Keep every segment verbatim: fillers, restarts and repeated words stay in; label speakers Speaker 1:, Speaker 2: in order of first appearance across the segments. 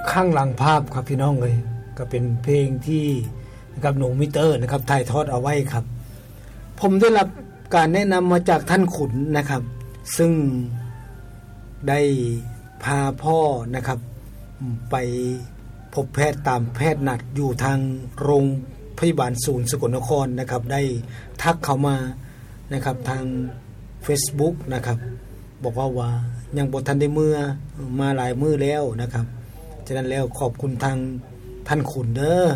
Speaker 1: ข้างหลังภาพครับพี่น้องเอ้ยก็เป็นเพลงที่นะครับหนูมิเตอร์นะครับถ่ายทอดเอาไว้ครับผมได้รับการแนะนำมาจากท่านขุนนะครับซึ่งได้พาพ่อนะครับไปพบแพทย์ตามแพทย์นัดอยู่ทางโรงพยาบาลศูนย์สกลนครนะครับได้ทักเข้ามานะครับทาง Facebook นะครับบอกว่าว่ายังบ่ทันได้มื้อมาหลายมื้อแล้วนะครับฉะนั้นแล้วขอบคุณทางท่านขุนเด้อ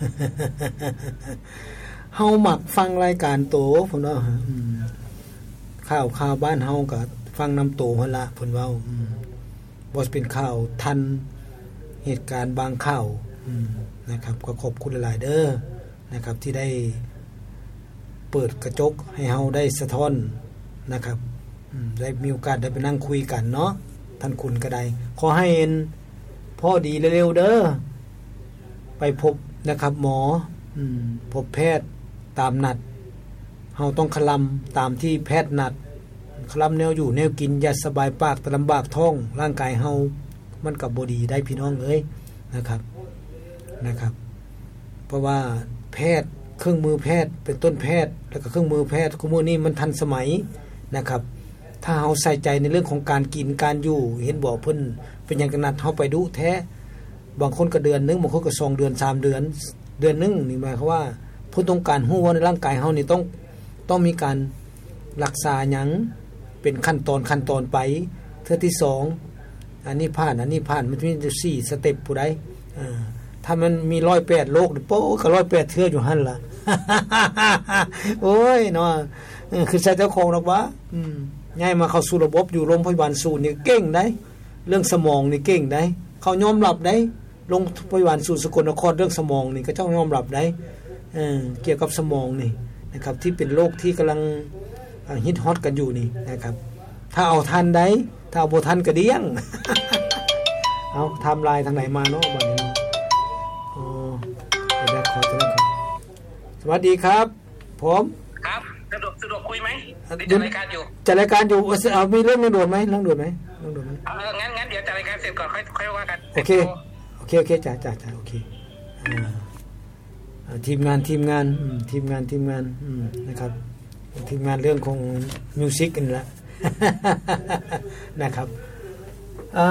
Speaker 1: เฮามักฟังรายการโตพุ่นเนาะอืมข่าวข่าวบ้านเฮาก็ฟังนำโตหั่นล่ะเพิ่นเว้าอืมบ่เป็นข่าวทันเหตุการณ์บางข่าวอืมนะครับก็ขอบคุณหลายๆเด้อนะครับที่ได้เปิดกระจกให้เฮาได้สะท้อนนะครับอืมได้มีโอกาสได้ไปนั่งคุยกันเนาะท่านคุณก็ได้ขอให้เห็นพ่อดีเร็วๆเด้อไปพบนะครับหมออืมพบแพทย์ตามนัดเฮาต้องคลำตามที่แพทย์นัดคลำแนวอยู่แนวกินอย่าสบายปากแต่ลำบากท้องร่างกายเฮามันก็บ่ดีได้พี่น้องเอ้ยนะครับนะครับเพราะว่าแพทย์เครื่องมือแพทย์เป็นต้นแพทย์แล้วก็เครื่องมือแพทย์คุมื้อนี้มันทันสมัยนะครับถ้าเฮาใส่ใจในเรื่องของการกินการอยู่เห็นบ่เพิ่นเป็นหยังกันนัดเฮาไปดูแท้บางคนก็เดือนนึงบางคนก็สองเดือนสามเดือนเดือนนึงนี่หมายความว่าเพิ่นต้องการฮู้ว่าในร่างกายเฮานี่ต้องต้องมีการรักษาหยังเป็นขั้นตอนขั้นตอนไปเทื่อที่สองอันนี้ผ่านอันนี้ผ่านมันมีสี่สเต็ปผู้ใดเอ่อถ้ามันมีหนึ่งร้อยแปดโลกโป๊ก็หนึ่งร้อยแปดเทื่ออยู่หั่นล่ะ โอ้ยเนาะคือใส่เจ้าของดอกวะอืมย้ายมาเข้าสู่ระบบอยู่โรงพยาบาลศูนย์นี่เก่งได้เรื่องสมองนี่เก่งได้เขายอมรับได้โรงพยาบาลศูนย์สกลนครเรื่องสมองนี่ก็ต้องยอมรับได้เออเกี่ยวกับสมองนี่นะครับที่เป็นโรคที่กำลังฮิตฮอตกันอยู่นี่นะครับถ้าเอาทันได้ถ้าเอาบ่ทันก็เดี้ยง เอาไทม์ไลน์ทางไหนมาเนาะบัดนี้อ๋อเดี๋ยวขอตัวนั้นครับสวัสดีครับผม
Speaker 2: ครับสะดวกสะดวกคุยไหมจัดรายการอยู่
Speaker 1: จัดรายการอยู่เอามีเรื่องเร่งด่วนไหมเรื่องด่วนไหมเรื่องด่วนไหม
Speaker 2: เอองั้นงั้นเดี๋ยวจัดรายการเสร็จก่อนค่อยค่อยว่ากัน
Speaker 1: โอเคโอเคโอเคจ้าจ้าจ้าโอเคอ่าทีมงานทีมงานทีมงานทีมงานนะครับทีมงานเรื่องของมิวสิกนี่แหละ นะครับอ่า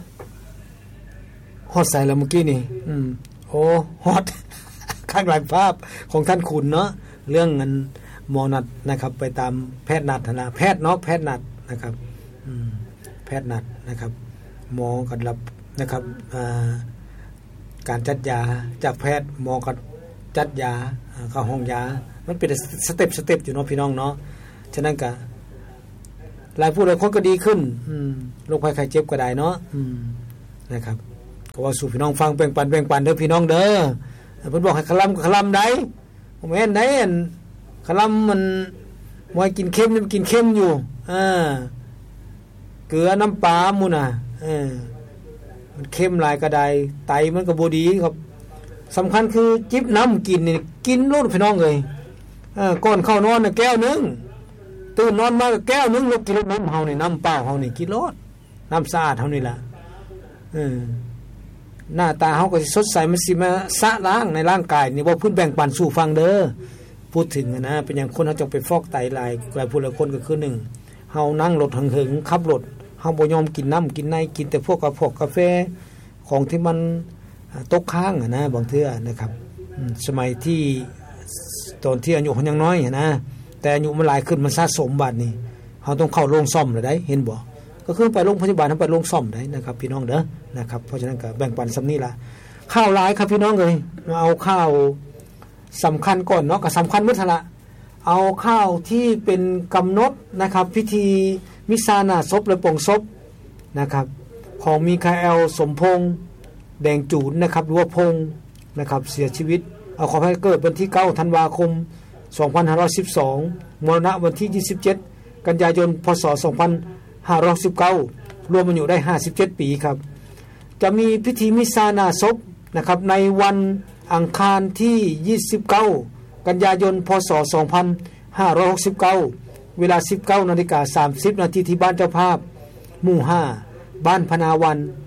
Speaker 1: ฮอดใส่แล้วเมื่อกี้นี่อืมโอ้ฮอด ข้างหลังภาพของท่านคุณเนาะเรื่องเงินหมอนัดนะครับไปตามแพทย์นัดนะแพทย์เนาะแพทย์นัดนะครับอืมแพทย์นัดนะครับหมอก็รับนะครับอ่าการจัดยาจากแพทย์หมอก็จัดยาเข้าห้องยามันเป็นสเต็ปสเต็ปอยู่เนาะพี่น้องเนาะฉะนั้นก็หลายผู้หลายคนก็ดีขึ้นอืมโรคภัยไข้เจ็บก็ได้เนาะอืมนะครับก็ว่าสู่พี่น้องฟังแบ่งปันแบ่งปันเด้อพี่น้องเด้อเพิ่นบอกให้คลำคลำได้บ่แม่นได้คลำมันบ่ให้กินเค็มมันกินเค็มอยู่อ่าเกลือน้ำปลาหมู่น่ะเออมันเค็มหลายก็ได้ไตมันก็บ่ดีครับสำคัญคือจิบน้ำกินนี่กินโลดพี่น้องเอ้ยเออก่อนเข้านอนน่ะแก้วนึงตื่นนอนมาก็แก้วนึงลกกินน้ำเฮานี่น้ำเปล่าเฮานี่กินโลดน้ำสะอาดเฮานี่ล่ะเออหน้าตาเฮาก็สิสดใสมันสิมาสะล้างในร่างกายนี่บ่พูดแบ่งปันสู่ฟังเด้อพูดถึงนะเป็นอย่างคนเฮาจะไปฟอกไตหลายหลายผู้หลายคนก็คือหนึ่งเฮานั่งรถหึงๆขับรถเฮาบ่ยอมกินน้ำกินในกินแต่พวกกาแฟกาแฟของที่มันตกค้างอ่ะนะบางเทื่อนะครับสมัยที่ตอนที่อายุเฮายังน้อยนะแต่อายุมันหลายขึ้นมันสะสมบัดนี้เฮาต้องเข้าโรงซ่อมแล้วได้เห็นบ่ก็คือไปโรงพยาบาลทั้งไปโรงซ่อมได้นะครับพี่น้องเด้อนะครับเพราะฉะนั้นก็แบ่งปันซำนี้ล่ะข้าวหลายครับพี่น้องเอ้ยมาเอาข้าวสำคัญก่อนเนาะก็สำคัญหมดละเอาข้าวที่เป็นกำหนดนะครับพิธีมิสานาศพและปลงศพนะครับของมีคาเอลสมพงษ์แดงจูนนะครับหรือว่าพงษ์นะครับเสียชีวิตเอาขอให้เกิดวันที่เก้าธันวาคมสองพันห้าร้อยสิบสองมรณะวันที่ยี่สิบเจ็ดกันยายนพศสองพันห้าร้อยสิบเก้ารวมอายุได้ห้าสิบเจ็ดปีครับจะมีพิธีมิสานาศพนะครับในวันอังคารที่ยี่สิบเก้ากันยายนพศสองพันห้าร้อยหกสิบเก้าเวลา สิบเก้านาฬิกาสามสิบนาทีที่บ้านเจ้าภาพหมู่ห้าบ้านพนาวัน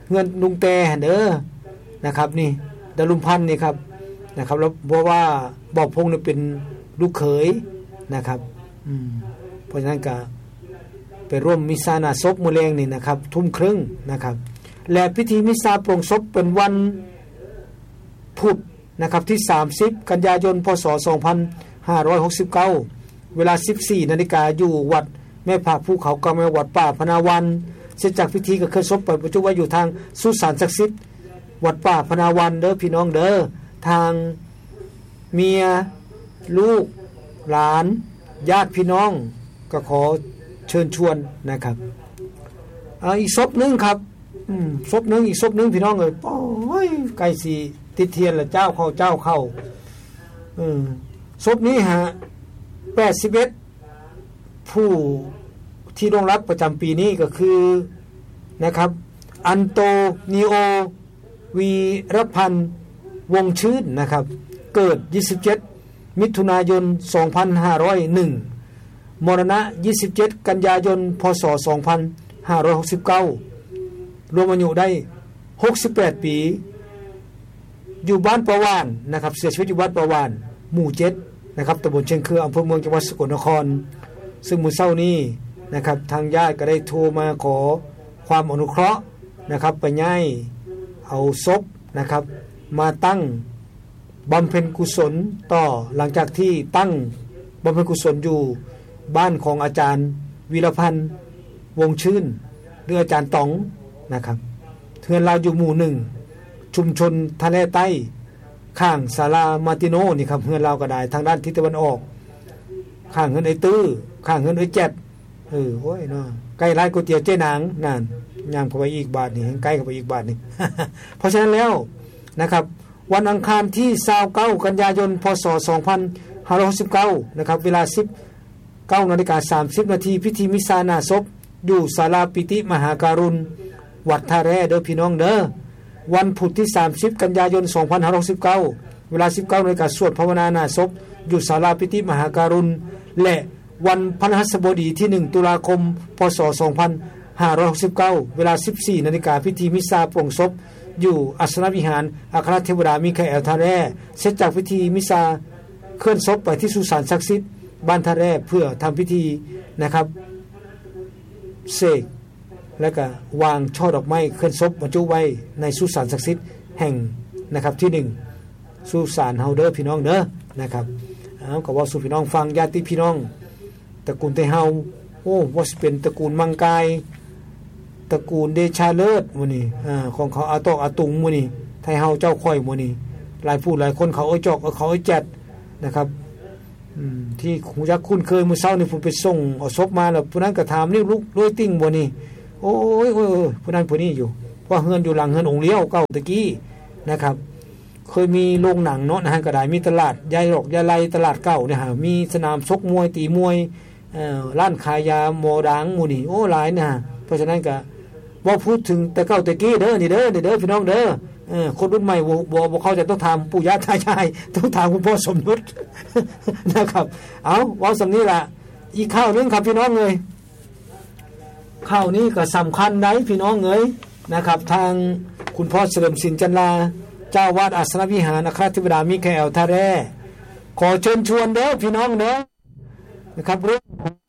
Speaker 1: เฮือนลุงแต่เด้อนะครับนี่ดารุมพันธ์นี่ครับนะครับแล้วเพราะว่าบ่าวพงนี่เป็นลูกเขยนะครับอืมเพราะฉะนั้นก็ไปร่วมมิซาหน้าศพมื้อแลงนี่นะครับทุ่มครึ่งนะครับและพิธีมิซาปลงศพเป็นวันพุธนะครับที่สามสิบกันยายนพศสองพันห้าร้อยหกสิบเก้าเวลา สิบสี่นาฬิกาอยู่วัดแม่ผาภูเขากำแมวัดป่าพนาวันเสร็จจากพิธีก็เคลื่อนศพไปประจุไว้อยู่ทางสุสานศักดิ์สิทธิ์วัดป่าพนาวันเด้อพี่น้องเด้อทางเมียลูกหลานญาติพี่น้องก็ขอเชิญชวนนะครับอ่าอีกศพนึงครับอืมศพนึงอีกศพนึงพี่น้องเอ้ยโอ้ยไก่สิติดเทียนละเจ้าเข้าเจ้าเข้าอืมศพนี้ฮะแปดสิบเอ็ดผู้ที่ร่วงรับประจำปีนี้ก็คือนะครับอันโตนิโอวีรพันธ์วงชื่นนะครับเกิดยี่สิบเจ็ดมิถุนายนสองพันห้าร้อยเอ็ดมรณะยี่สิบเจ็ดกันยายนพศสองพันห้าร้อยหกสิบเก้ารวมอายุได้หกสิบแปดปีอยู่บ้านประวานนะครับเสียชีวิตอยู่บ้านประวานหมู่เจ็ดนะครับตำบลเชียงคืออำเภอเมืองจังหวัดสกลนครซึ่งมื้อเช้านี้นะครับทางญาติก็ได้โทรมาขอความอนุเคราะห์นะครับไปย้ายเอาศพนะครับมาตั้งบำเพ็ญกุศลต่อหลังจากที่ตั้งบำเพ็ญกุศลอยู่บ้านของอาจารย์วีรพันธ์วงชื่นหรืออาจารย์ต๋องนะครับเทือนเราอยู่หมู่หนึ่งชุมชนทะเลใต้ข้างศาลามาติโนนี่ครับเฮือนเราก็ได้ทางด้านทิศตะวันออกข้างเฮือนไอ้ตื้อข้างเฮือนไอ้แจ็ดเออโอ้ยเนาะใกล้ร้านก๋วยเตี๋ยวเจ๊นางนั่นย่างเข้าไปอีกบาทนี่ใกล้เข้าไปอีกบาทนี่ เพราะฉะนั้นแล้วนะครับวันอังคารที่ยี่สิบเก้ากันยายนพศสองพันห้าร้อยหกสิบเก้านะครับเวลา สิบเก้านาฬิกาสามสิบนาทีพิธีมิซาหน้าศพอยู่ศาลาปิติมหาการุณวัดท่าแร่เด้อพี่น้องเด้อวันพุธที่สามสิบกันยายนสองพันห้าร้อยหกสิบเก้าเวลา สิบเก้านาฬิกาสวดภาวนาหน้าศพอยู่ศาลาปิติมหาการุณและวันพฤหัสบดีที่หนึ่งตุลาคมพศสองพันห้าร้อยหกสิบเก้าเวลา สิบสี่นาฬิกาพิธีมิซาปลงศพอยู่อัสนวิหารอัครเทวดามิคาเอลท่าแร่เสร็จจากพิธีมิซาเคลื่อนศพไปที่สุสานศักดิ์สิทธิ์บ้านท่าแร่เพื่อทำพิธีนะครับเสกแล้วก็วางช่อดอกไม้เคลื่อนศพบรรจุไว้ในสุสานศักดิ์สิทธิ์แห่งนะครับที่หนึ่งสุสานเฮาเดอร์พี่น้องเด้อนะครับเอาก็ว่าสู่พี่น้องฟังญาติพี่น้องตระกูลไทเฮาโอ้ว่าสิเป็นตระกูลมังกายตระกูลเดชาเลิศมื้อนี้อ่าของเขาอาตอกอาตุงมื้อนี้ไทเฮาเจ้าค่อยมื้อนี้หลายผู้หลายคนเขาเอาจอกเขาเอาแจ็ดนะครับอืมที่ฮู้จักคุ้นเคยมื้อเช้านี่ผมไปส่งเอาศพมาแล้วผู้นั้นก็ถามนี่ลูกรวยติ้งบ่นี่โอ้ยโอ้ยผู้นั้นผู้นี้อยู่เพราะเฮือนอยู่หลังเฮือนองค์เลี้ยวเก่าตะกี้นะครับเคยมีโรงหนังเนาะนะฮะก็ได้มีตลาดยายหรอกยายไลตลาดเก่าเนี่ยฮะมีสนามชกมวยตีมวยเอ่อร้านขายยาหมอดังหมู่นี่โอ้หลายนะฮะเพราะฉะนั้นก็บ่พูดถึงแต่เก่าตะกี้เด้อนี่เด้อนี่เด้อพี่น้องเด้อเออคนรุ่นใหม่บ่บ่บ่เข้าใจต้องถามปู่ย่าตายายต้องถามคุณพ่อสมยศ นะครับเอาเว้าสำนี้ล่ะอีกข้าวนึงครับพี่น้องเอ้ยข้าวนี้ก็สำคัญได้พี่น้องเอ้ยนะครับทางคุณพ่อเฉลิมศิลป์จันลาเจ้าวาดอัสนวิหารอัครเทวดามิคาเอลท่าแร่ขอเชิญชวนเด้อพี่น้องเด้อนะครับเรื่อง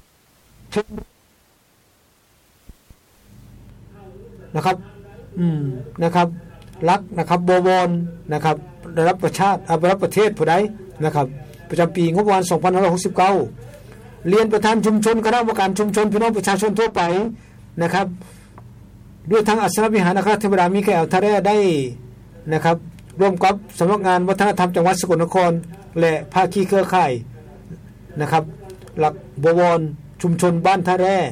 Speaker 1: นะครับอืมนะครับรักนะครับบวรนะครับได้รับประชาติอารับประเทศผู้ใดนะครับประจำปีงบประมาณสองพันห้าร้อยหกสิบเก้าเรียนประธานชุมชนคณะกรรมการชุมชนพี่น้องประชาชนทั่วไปนะครับด้วยทางอัสนวิหารอัครเทวดามิคาเอลท่าแร่ได้นะครับร่วมกับสำนักงานวัฒนธรรมจังหวัดสกลนครและภาคีเครือข่ายนะครับหลักบวรชุมชนบ้านท่าแร่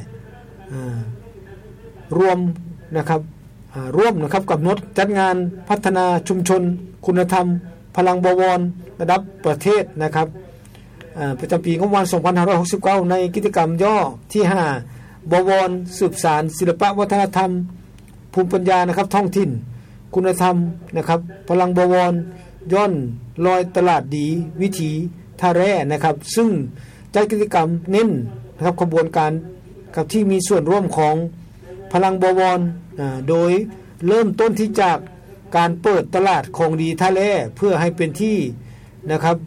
Speaker 1: รวมนะครับร่วมนะครับกำหนดจัดงานพัฒนาชุมชนคุณธรรมพลังบวรระดับประเทศนะครับประจำปีงบประมาณสองพันห้าร้อยหกสิบเก้าในกิจกรรมย่อที่ห้าบวรสืบสานศิลปวัฒนธรรมภูมิปัญญานะครับท้องถิ่นคุณธรรมนะครับพลังบวรย้อนลอยตลาดดีวิถีท่าแร่นะครับซึ่งจัดกิจกรรมเน้นนะครับขบวนการกับที่มีส่วนร่วมของพลังบวรโดยเริ่มต้นที่จากการเปิดตลาดของดีท่าแร่เพื่อให้เป็นที่นะครับ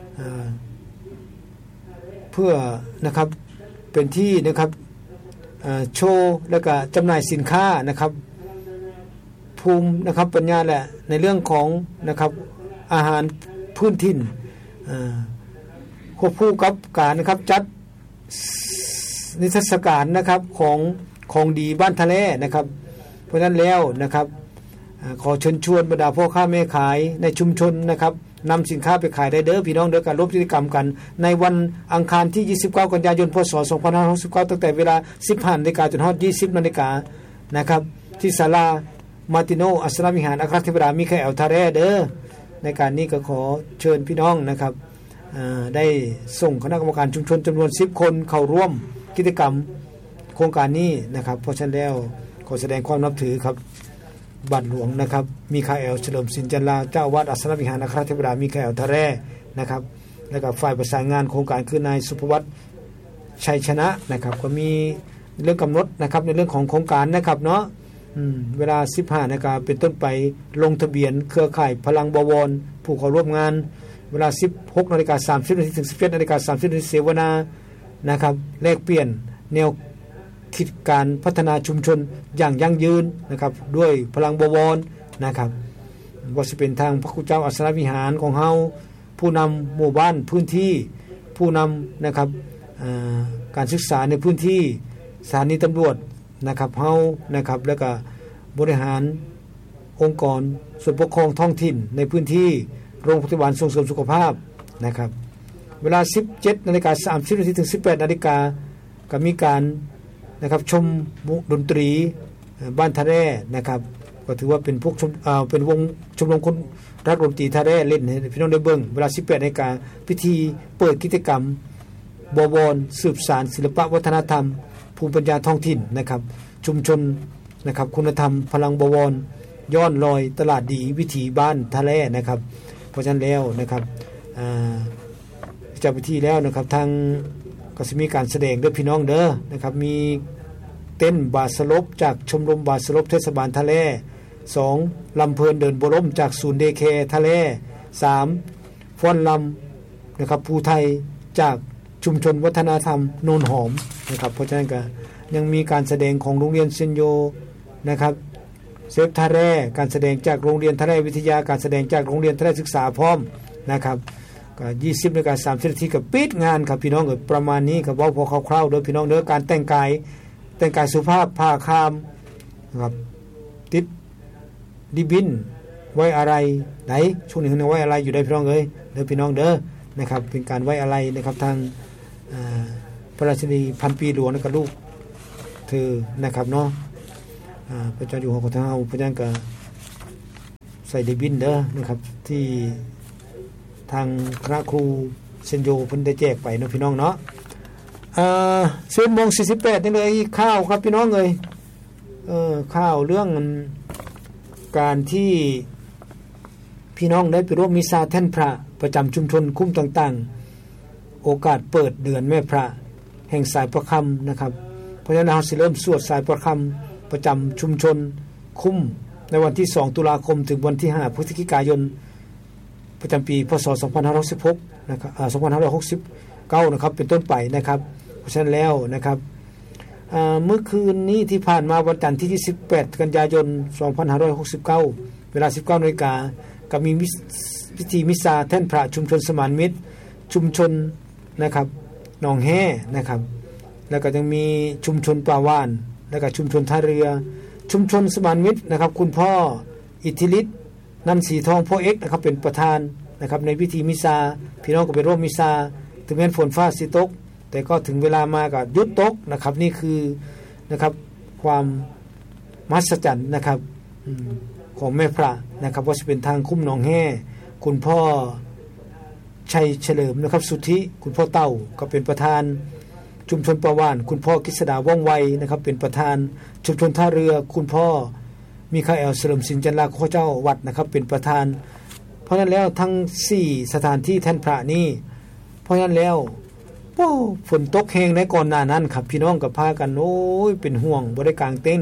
Speaker 1: เพื่อนะครับเป็นที่นะครับโชว์แล้วก็จำหน่ายสินค้านะครับภูมินะครับปัญญาแหละในเรื่องของนะครับอาหารพื้นถิ่นควบคู่กับการนะครับจัดนิทรรศการนะครับของของดีบ้านทะเลนะครับเพราะฉะนั้นแล้วนะครับขอเชิญชวนบรรดาพ่อค้าแม่ขายในชุมชนนะครับนำสินค้าไปขายได้เด้อพี่น้องเด้อการร่วมกิจกรรมกันในวันอังคารที่ยี่สิบเก้ากันยายนพศสองพันห้าร้อยหกสิบเก้าตั้งแต่เวลา สิบห้านาฬิกา จนถึง ยี่สิบนาฬิกานะครับที่ศาลามาติโนอัสลามวิหารอัครเทวดามิคาเอลทาเรเด้อในการนี้ก็ขอเชิญพี่น้องนะครับได้ส่งคณะกรรมการชุมชนจำนวนสิบคนเข้าร่วมกิจกรรมโครงการนี้นะครับเพราะฉะนั้นแล้วขอแสดงความนับถือครับบัตรหลวงนะครับมิคาเอลเฉลิมศิลป์จันลาเจ้าอาวาสอัสลามวิหารอัครเทวดามิคาเอลทาเรนะครับแล้วก็ฝ่ายประสานงานโครงการคือนายสุภวัฒน์ชัยชนะนะครับก็มีเรื่องกำหนดนะครับในเรื่องของโครงการนะครับเนาะเวลา สิบห้านาฬิกาเป็นต้นไปลงทะเบียนเครือข่ายพลังบวรผู้เข้าร่วมงานเวลา สิบหกนาฬิกาสามสิบนาที ถึง สิบเจ็ดนาฬิกาสามสิบนาทีเสวนานะครับแลกเปลี่ยนแนวคิดการพัฒนาชุมชนอย่างยั่งยืนนะครับด้วยพลังบวรนะครับว่าจะเป็นทางพระคุณเจ้าอัสลามวิหารของเฮาผู้นำหมู่บ้านพื้นที่ผู้นำนะครับการศึกษาในพื้นที่สถานีตำรวจนะครับเฮานะครับแล้วก็บริหารองค์กรส่วนปกครองท้องถิ่นในพื้นที่โรงพยาบาลส่งเสริมสุขภาพนะครับเวลา สิบเจ็ดนาฬิกาสามสิบนาที ถึง สิบแปดนาฬิกาก็มีการนะครับชมดนตรีบ้านทะเลนะครับก็ถือว่าเป็นพวกชมเอ่อเป็นวงชมรมคนรักดนตรีทะเลเล่นให้พี่น้องได้เบิ่งเวลา สิบแปดนาฬิกาพิธีเปิดกิจกรรมบวรสืบสานศิลปวัฒนธรรมภูมิปัญญาท้องถิ่นนะครับชุมชนนะครับคุณธรรมพลังบวรย้อนรอยตลาดดีวิถีบ้านทะเลนะครับเพราะฉะนั้นแล้วนะครับอ่าจากพิธีแล้วนะครับทางก็จะมีการแสดงด้วยพี่น้องเด้อนะครับมีเต้นบาสลบจากชมรมบาสลบเทศบาลทะเลสองลำเพลินเดินบรมจากศูนย์เดเคทะเลสามฟ้อนลำนะครับภูไทยจากชุมชนวัฒนธรรมโนนหอมนะครับเพราะฉะนั้นก็ยังมีการแสดงของโรงเรียนเซนโยนะครับเซฟทะเลการแสดงจากโรงเรียนทะเลวิทยาการแสดงจากโรงเรียนทะเลศึกษาพร้อมนะครับก็ยี่สิบนาฬิกาสามสิบนาทีกับปิดงานครับพี่น้องเอ้ยประมาณนี้ครับเว้าพอคร่าวๆเด้อพี่น้องเด้อการแต่งกายแต่งกายสุภาพผ้าคามนะครับติดดิบินไว้อะไรไหนช่วงนี้ไว้อะไรอยู่ได้พี่น้องเอ้ยเด้อพี่น้องเด้อนะครับเป็นการไว้อะไรนะครับทางพระราชินีพันปีหลวงและก็ลูกเธอนะครับเนาะพระเจ้าอยู่หัวของเราพระเจ้าก็ใส่ดิบินเด้อนะครับที่ทางคณะครูเซนโยเพิ่นได้แจกไปเนาะพี่น้องเนาะอ่า สิบโมงสี่สิบแปดนี่เลยข้าวครับพี่น้องเอ้ยเออข้าวเรื่องการที่พี่น้องได้ไปร่วมมิซาแท่นพระประจำชุมชนคุ้มต่างๆโอกาสเปิดเดือนแม่พระแห่งสายประคำนะครับเพราะฉะนั้นเราสิเริ่มสวดสายประคำประจำชุมชนคุ้มในวันที่สองตุลาคมถึงวันที่ห้าพฤศจิกายนประจำปีพศสองพันห้าร้อยสิบหกนะครับอ่าสองพันห้าร้อยหกสิบเก้านะครับเป็นต้นไปนะครับเพราะฉะนั้นแล้วนะครับอ่าเมื่อคืนนี้ที่ผ่านมาวันจันทร์ที่ยี่สิบแปดกันยายนสองพันห้าร้อยหกสิบเก้าเวลา สิบเก้านาฬิกาก็มีพิธีมิซาแท่นพระชุมชนสมานมิตรชุมชนนะครับหนองแห่นะครับแล้วก็ยังมีชุมชนปลาวานแล้วก็ชุมชนท่าเรือชุมชนสมานมิตรนะครับคุณพ่ออิทธิฤทธิ์นันสีทองพ่อเอ็กนะครับเป็นประธานนะครับในพิธีมิซาพี่น้องก็ไปร่วมมิซาถึงแม้ฝนฟ้าสิตกแต่ก็ถึงเวลามาก็หยุดตกนะครับนี่คือนะครับความมหัศจรรย์นะครับของแม่พระนะครับว่าจะเป็นทางคุ้มหนองแห่คุณพ่อชัยเฉลิมนะครับสุทธิคุณพ่อเต้าก็เป็นประธานชุมชนประวานคุณพ่อกฤษดาว่องไวนะครับเป็นประธานชุมชนท่าเรือคุณพ่อมีคาเอลเฉลิมศิลป์จันลาข้าเจ้าวัดนะครับเป็นประธานเพราะฉะนั้นแล้วทั้งสี่สถานที่แท่นพระนี้เพราะฉะนั้นแล้วโอ้ฝนตกแห้งในก่อนหน้านั้นครับพี่น้องกับพากันโอ้ยเป็นห่วงบ่ได้กางเต็นท์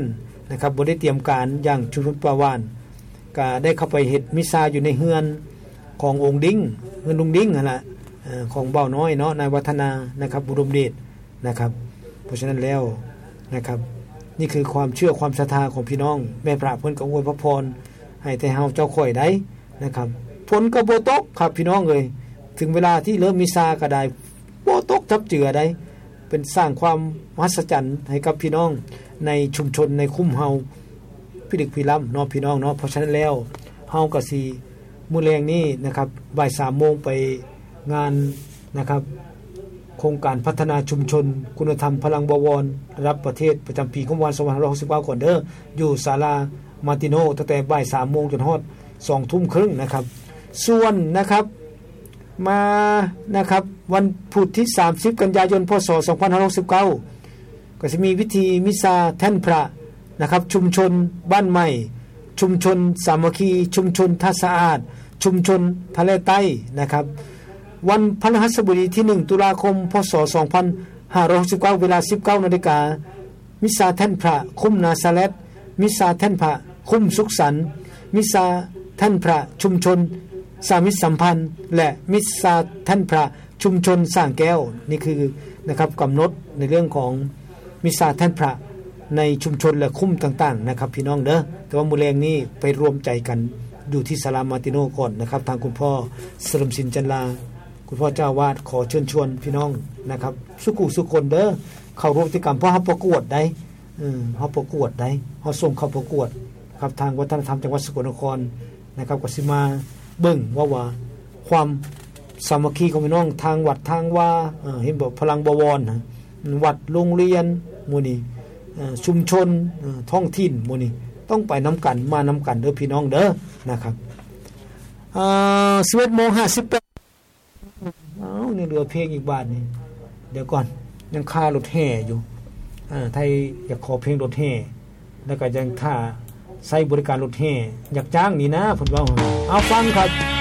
Speaker 1: นะครับบ่ได้เตรียมการอย่างชุมชนป่าวานก็ได้เข้าไปเฮ็ดมิซาอยู่ในเฮือนขององค์ดิ้งเฮือนลุงดิ้งนั่นล่ะเอ่อของเบ้าน้อยเนาะนายวัฒนานะครับบุดมเดชนะครับเพราะฉะนั้นแล้วนะครับนี่คือความเชื่อความศรัทธาของพี่น้องแม่พระเพิ่นก็อวยพระพรให้แต่เฮาเจ้าข่อยได้นะครับฝนก็บ่ตกครับพี่น้องเอ้ยถึงเวลาที่เริ่มมิซาก็ได้บ่ตกจับเจือได้เป็นสร้างความมหัศจรรย์ให้กับพี่น้องในชุมชนในคุ้มเฮาพี่ดึกพี่ล้ำเนาะพี่น้องเนาะเพราะฉะนั้นแล้วเฮาก็สิมื้อแลงนี้นะครับบ่าย สามโมงไปงานนะครับโครงการพัฒนาชุมชนคุณธรรมพลังบวรระดับประเทศประจำปีของวันสองพันห้าร้อยหกสิบเก้าก่อนเด้ออยู่ศาลามาร์ติโนตั้งแต่บ่าย สามโมงจนฮอด สองทุ่มครึ่งนะครับส่วนนะครับมานะครับวันพุธที่สามสิบกันยายนพศสองพันห้าร้อยหกสิบเก้าก็จะมีพิธีมิซาแท่นพระนะครับชุมชนบ้านใหม่ชุมชนสามัคคีชุมชนท่าสะอาดชุมชนทะเลใต้นะครับวันพฤหัสบดีที่หนึ่งตุลาคมพศสองพันห้าร้อยหกสิบเก้าเวลา สิบเก้านาฬิกามิซาแท่นพระคุ้มนาซาเลตมิซาแท่นพระคุ้มสุขสันต์มิซาแท่นพระชุมชนสามิตรสัมพันธ์และมิซาแท่นพระชุมชนสร้างแก้วนี่คือนะครับกำหนดในเรื่องของมิซาแท่นพระในชุมชนและคุ้มต่างๆนะครับพี่น้องเด้อแต่ว่ามื้อแลงนี้ไปรวมใจกันอยู่ที่ศาลามาร์ติโนก่อนนะครับทางคุณพ่อสรมสินจันลาคุณพ่อเจ้าวาดขอเชิญชวนพี่น้องนะครับสุขุสุคนเด้อเข้าร่วมกิจกรรมเพราะเฮาประกวดได้เออเฮาประกวดได้เฮาส่งเข้าประกวดครับทางวัฒนธรรมจังหวัดสกลนครนะครับก็สิมาเบิ่งว่าว่าความสามัคคีของพี่น้องทางวัดทางว่าเอ่อเห็นบ่พลังบวรนะวัดโรงเรียนหมู่นี้เอ่อชุมชนเอ่อท้องถิ่นหมู่นี้ต้องไปนํากันมานํากันเด้อพี่น้องเด้อนะครับเอ่อ สิบเอ็ดโมงห้าสิบแปด เอ้านี่เหลือเพลงอีกบาทนี่เดี๋ยวก่อนยังค่ารถแห่อยู่อ่าไทยอยากขอเพลงรถแห่แล้วก็ยังค่าใช้บริการรถแห่อยากจ้างนี่นะเพิ่นว่าเอาฟังครับ